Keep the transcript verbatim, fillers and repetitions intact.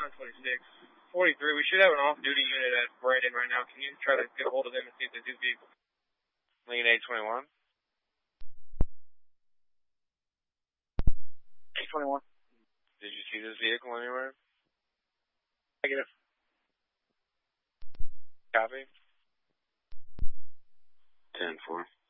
nine twenty-six. forty-three, we should have an off-duty unit at Brandon right now. Can you try to get a hold of them and see if they do vehicle? Lean eight twenty-one. eight twenty-one. Did you see this vehicle anywhere? Negative. Copy. ten four.